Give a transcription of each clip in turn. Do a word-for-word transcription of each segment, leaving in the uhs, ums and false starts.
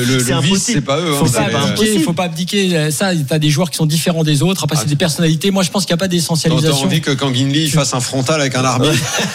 Le, c'est le vice, c'est pas eux. Faut hein, pas c'est abdiquer, il faut pas abdiquer. Ça, t'as des joueurs qui sont différents des autres. Après, c'est des personnalités. Moi, je pense qu'il n'y a pas d'essentialisation. On dit que quand Guinli fasse un frontal avec un arbitre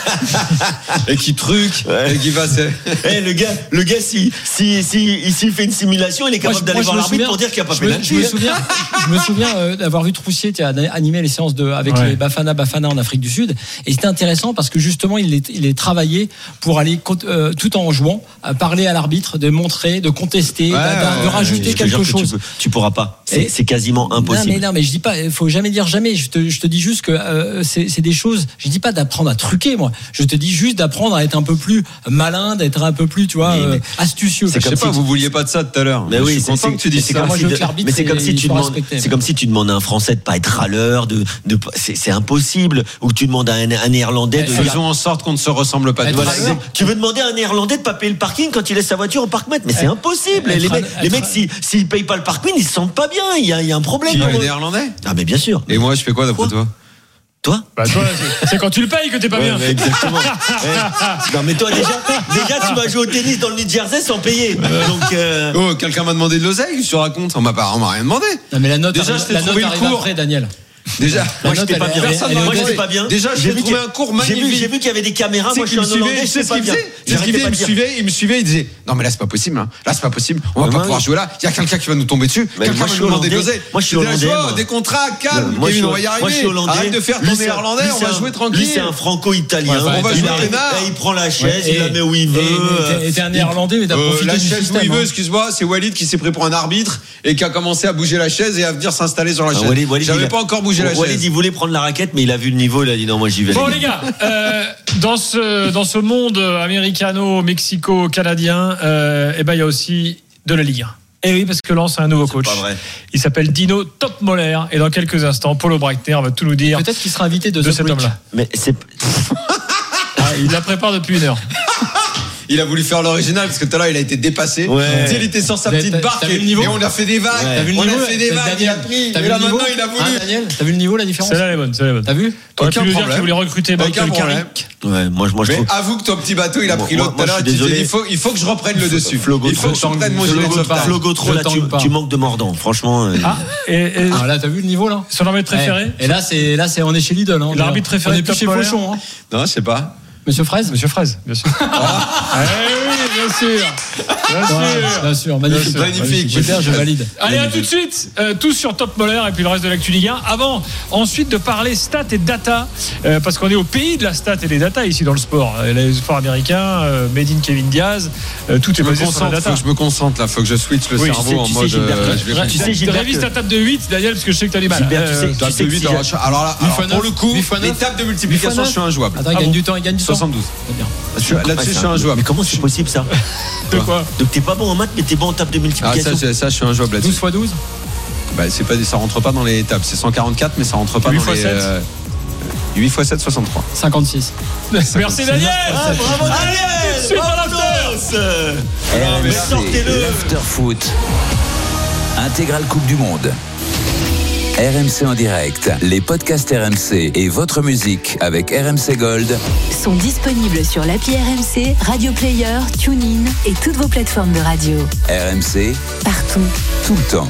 et qu'il truque ouais. et qu'il fasse. hey, le gars, le gars, si si si s'il fait une simulation, il est capable moi, d'aller moi, voir l'arbitre souviens, pour dire qu'il n'y a pas pénalty. Je me souviens, je me souviens euh, d'avoir vu Troussier animer les séances de avec ouais. les Bafana Bafana en Afrique du Sud, et c'était intéressant parce que justement, il est il est travaillé pour aller euh, tout en jouant, à parler à l'arbitre, de montrer, de contester, ouais, de, de rajouter quelque chose. Tu, peux, tu pourras pas. C'est, et, c'est quasiment impossible. Non mais non mais je dis pas. Il faut jamais dire jamais. Je te je te dis juste que euh, c'est c'est des choses. Je dis pas d'apprendre à truquer moi. Je te dis juste d'apprendre à être un peu plus malin, d'être un peu plus, tu vois, euh, astucieux. C'est je sais pas. Si vous vouliez pas de ça tout à l'heure. Mais oui, c'est content que tu dis ça. Moi, je veux que l'arbitre. Mais c'est comme si tu demandes. C'est comme si tu demandes à un Français de pas être râleur, de de. C'est, c'est impossible. Ou que tu demandes à un, un Néerlandais de. Faisons en sorte qu'on ne se ressemble pas. Tu veux demander à un Néerlandais de pas payer le parking quand il laisse sa voiture au parc-mètre, mais c'est impossible. Les mecs, les mecs, s'ils s'ils payent pas le parking, ils se sentent pas bien. Il y a il y a un problème. Qui, les Néerlandais ? Ah mais bien sûr. Et moi, je fais quoi d'après toi ? Toi bah toi c'est, c'est quand tu le payes que t'es pas ouais, bien. Exactement. ouais. Non mais toi déjà, déjà tu vas jouer au tennis dans le New Jersey sans payer. Donc euh... oh quelqu'un m'a demandé de l'oseille, je te raconte. On m'a pas, on m'a rien demandé. Non mais la note, déjà arrive, je t'ai trouvé le cours. Après, Daniel. Déjà, moi j'étais pas bien. Moi j'étais pas bien. Déjà, j'ai trouvé un cours magnifique. J'ai vu, j'ai vu qu'il y avait des caméras. Moi je suis un Hollandais, je sais pas bien. C'est ce qu'il faisait. Il me suivait, il me suivait, il disait non mais là c'est pas possible. Là c'est pas possible. On va pas pouvoir jouer là. Il y a quelqu'un qui va nous tomber dessus. Quelqu'un va nous demander de l'oseille. Moi je suis hollandais. Des contrats, calme. Kevin, on va y arriver. Arrête de faire ton néerlandais. On va jouer tranquille. Lui c'est un franco-italien. On va jouer peinard. Il prend la chaise, il la met où il veut. Et t'es un néerlandais, mais t'as profité la du chaise où il veut. Excuse-moi, c'est Walid qui s'est pris pour un arbitre et qui a commencé à bouger la chaise et à venir s'installer sur la chaise. J'avais pas encore bougé la chaise. Prendre la raquette, mais il a vu le niveau, il a dit non, moi j'y vais. Bon les gars, euh, dans ce dans ce monde américano-mexico-canadien, euh, et ben il y a aussi de la Ligue un. Et oui, parce que Lens a un nouveau coach. Il s'appelle Dino Topmoller, et dans quelques instants, Paulo Breitner va tout nous dire. Peut-être qu'il sera invité de, de The cet Bridge. homme-là. Mais c'est. ah, il la prépare depuis une heure. Il a voulu faire l'original parce que tout à l'heure il a été dépassé. Ouais. Tu sais, il était sur sa petite t'as, barque t'as et, et on a fait des vagues. Ouais. On niveau, a fait des vagues. Daniel, il a pris. T'as et vu là le niveau maintenant il a voulu. Ah, Daniel, t'as vu le niveau, la différence ? Celle-là elle est bonne, celle-là est bonne. T'as vu ? T'aurais pu nous dire qu'il voulait recruter Michael Carrick. Ouais, moi, moi je mais trouve. avoue que ton petit bateau il a pris l'autre tout à l'heure. Désolé. Il faut, il faut que je reprenne le dessus. Flogo, il faut que je reprenne mon gilet de sauvetage. Flogo trop là, tu, tu manques de mordant. Franchement. Ah, et, et ah, là t'as vu le niveau là ? Son arbitre préféré. Et là c'est là c'est on est chez Lidl. Hein, l'arbitre préféré. On est plus chez Fauchon. Hein. Non, je sais pas. Monsieur Fraise ? Monsieur Fraise, bien sûr. Ah oui, bien sûr. Bien sûr. Ouais, bien sûr, magnifique. Bien sûr. Magnifique. Super, je valide. Allez, à tout de suite. Euh, tous sur Topmoller et puis le reste de l'actu Ligue un. Avant, ensuite de parler stats et data, euh, parce qu'on est au pays de la stat et des data ici dans le sport. Euh, les sports américains, euh, Made in Kevin Diaz, euh, tout est basé sur la data. Faut que je me concentre là, faut que je switch le oui, cerveau sais, en tu mode. Sais, euh, je vais tu sais, Gilbert, révise ta table de huit, Daniel, parce que je sais que t'as du mal. Gilbert, euh, tu sais, tu sais de huit, alors, alors là, alors, pour le coup, les tables de multiplication, je suis injouable. Attends, il gagne du temps, il gagne du temps. soixante-douze. Bien. Là-dessus, je suis injouable. Mais comment c'est possible ça ? De quoi ? Donc t'es pas bon en maths, mais t'es bon en table de multiplication. Ah, ça, ça, je suis injouable là-dessus. douze fois douze Bah, c'est pas, ça rentre pas dans les tables. C'est cent quarante-quatre, mais ça rentre pas dans les. Euh, huit fois sept, soixante-trois. cinquante-six. Merci Daniel. Ah, bravo Daniel. Tout de suite dans l'after. Mais sortez-le. L'after foot. Intégrale Coupe du Monde. R M C en direct, les podcasts R M C et votre musique avec R M C Gold sont disponibles sur l'appli R M C, Radio Player, TuneIn et toutes vos plateformes de radio. R M C, partout, tout le temps.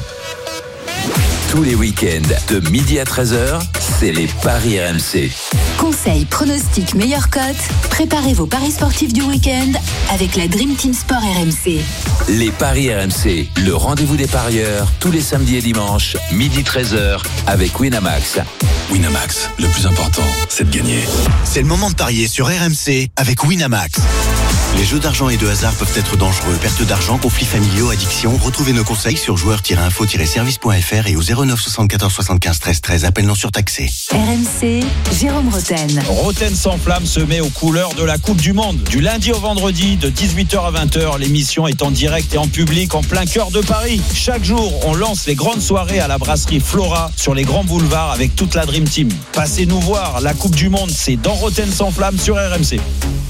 Tous les week-ends, de midi à treize heures, c'est les paris R M C. Conseils, pronostics, meilleures cotes, préparez vos paris sportifs du week-end avec la Dream Team Sport R M C. Les paris R M C, le rendez-vous des parieurs, tous les samedis et dimanches, midi treize heures, avec Winamax. Winamax, le plus important, c'est de gagner. C'est le moment de parier sur R M C avec Winamax. Les jeux d'argent et de hasard peuvent être dangereux. Perte d'argent, conflits familiaux, addiction. Retrouvez nos conseils sur joueurs tiret info tiret service point f r et au zéro neuf soixante-quatorze soixante-quinze treize treize. Appel non surtaxé. R M C, Jérôme Roten. Roten sans flamme se met aux couleurs de la Coupe du Monde. Du lundi au vendredi, de dix-huit heures à vingt heures, l'émission est en direct et en public en plein cœur de Paris. Chaque jour, on lance les grandes soirées à la brasserie Flora sur les grands boulevards avec toute la Dream Team. Passez nous voir, la Coupe du Monde, c'est dans Roten sans flamme sur R M C.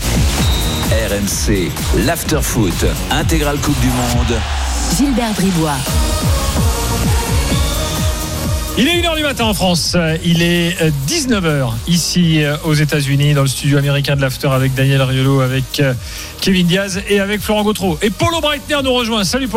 R M C, l'after foot, intégrale Coupe du Monde. Gilbert Bribois. Il est une heure du matin en France, il est dix-neuf heures ici aux États-Unis dans le studio américain de l'After avec Daniel Riolo, avec Kevin Diaz et avec Florent Gautreau. Et Paulo Breitner nous rejoint. Salut Paulo.